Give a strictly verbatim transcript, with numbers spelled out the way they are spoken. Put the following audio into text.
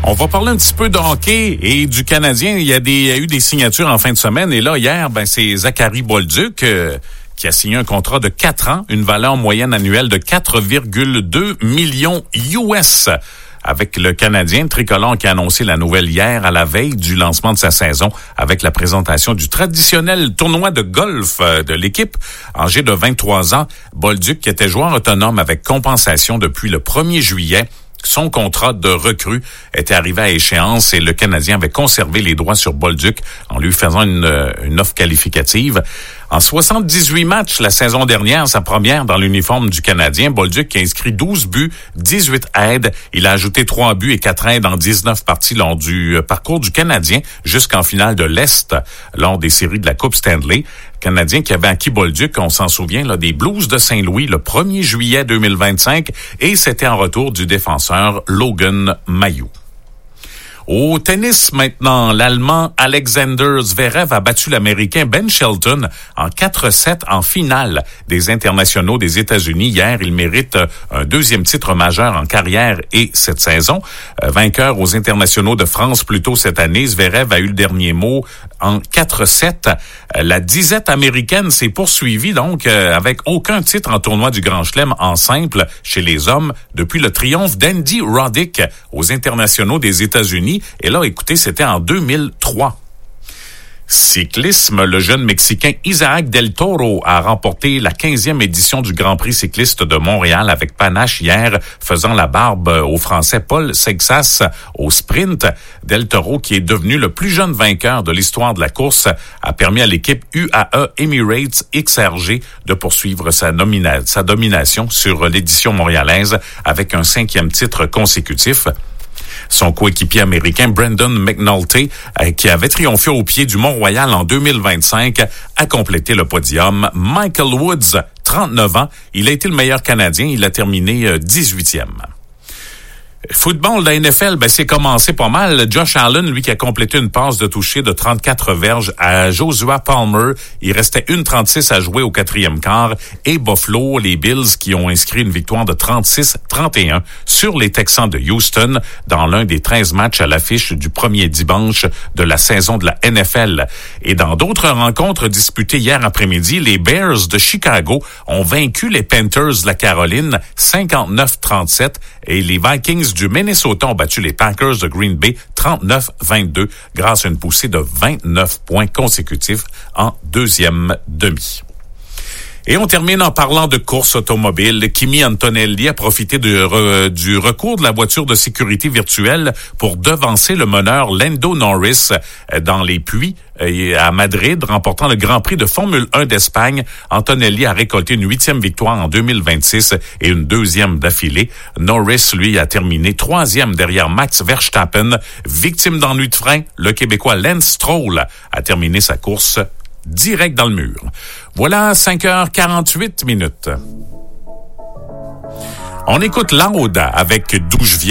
On va parler un petit peu de hockey et du Canadien. Il y a, des, il y a eu des signatures en fin de semaine. Et là, hier, ben, c'est Zachary Bolduc euh, qui a signé un contrat de quatre ans, une valeur moyenne annuelle de quatre virgule deux millions U S avec le Canadien. Le tricolore qui a annoncé la nouvelle hier à la veille du lancement de sa saison avec la présentation du traditionnel tournoi de golf de l'équipe. Âgé de vingt-trois ans, Bolduc, qui était joueur autonome avec compensation depuis le premier juillet, son contrat de recrue était arrivé à échéance et le Canadien avait conservé les droits sur Bolduc en lui faisant une, une offre qualificative. En soixante-dix-huit matchs la saison dernière, sa première dans l'uniforme du Canadien, Bolduc a inscrit douze buts, dix-huit aides. Il a ajouté trois buts et quatre aides en dix-neuf parties lors du parcours du Canadien jusqu'en finale de l'Est lors des séries de la Coupe Stanley. Canadien qui avait acquis Bolduc, on s'en souvient, là, des Blues de Saint-Louis le premier juillet deux mille vingt-cinq et c'était en retour du défenseur Logan Mailloux. Au tennis maintenant, l'Allemand Alexander Zverev a battu l'Américain Ben Shelton en quatre sept en finale des internationaux des États-Unis. Hier, il mérite un deuxième titre majeur en carrière et cette saison. Euh, vainqueur aux internationaux de France plus tôt cette année, Zverev a eu le dernier mot en quatre sept. Euh, la disette américaine s'est poursuivie donc euh, avec aucun titre en tournoi du Grand Chelem en simple chez les hommes depuis le triomphe d'Andy Roddick aux internationaux des États-Unis. Et là, écoutez, c'était en deux mille trois. Cyclisme, le jeune Mexicain Isaac Del Toro a remporté la quinzième édition du Grand Prix cycliste de Montréal avec panache hier, faisant la barbe au Français Paul Seixas au sprint. Del Toro, qui est devenu le plus jeune vainqueur de l'histoire de la course, a permis à l'équipe U A E Emirates X R G de poursuivre sa, nomina- sa domination sur l'édition montréalaise avec un cinquième titre consécutif. Son coéquipier américain Brandon McNulty, euh, qui avait triomphé au pied du Mont-Royal en deux mille vingt-cinq, a complété le podium. Michael Woods, trente-neuf ans, il a été le meilleur Canadien, il a terminé euh, dix-huitième. Football, la N F L, ben, c'est commencé pas mal. Josh Allen, lui, qui a complété une passe de toucher de trente-quatre verges à Joshua Palmer. Il restait une trente-six à jouer au quatrième quart. Et Buffalo, les Bills, qui ont inscrit une victoire de trente-six trente et un sur les Texans de Houston dans l'un des treize matchs à l'affiche du premier dimanche de la saison de la N F L. Et dans d'autres rencontres disputées hier après-midi, les Bears de Chicago ont vaincu les Panthers de la Caroline cinquante-neuf trente-sept et les Vikings du Minnesota ont battu les Packers de Green Bay trente-neuf vingt-deux grâce à une poussée de vingt-neuf points consécutifs en deuxième demi. Et on termine en parlant de course automobile. Kimi Antonelli a profité du, re, du recours de la voiture de sécurité virtuelle pour devancer le meneur Lando Norris dans les pluies à Madrid, remportant le Grand Prix de Formule un d'Espagne. Antonelli a récolté une huitième victoire en deux mille vingt-six et une deuxième d'affilée. Norris, lui, a terminé troisième derrière Max Verstappen. Victime d'ennui de frein, le Québécois Lance Stroll a terminé sa course direct dans le mur. Voilà, cinq heures quarante-huit minutes. On écoute Loud avec D'où je viens.